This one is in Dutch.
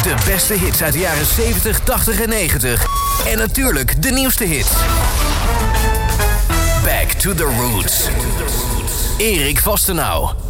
De beste hits uit de jaren 70, 80 en 90. En natuurlijk de nieuwste hits. Back to the Roots. Erik Vastenau.